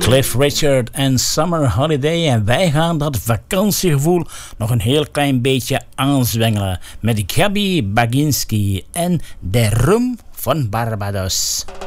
Cliff Richard en Summer Holiday. En wij gaan dat vakantiegevoel nog een heel klein beetje aanzwengelen met Gabby Baginski en de rum van Barbados.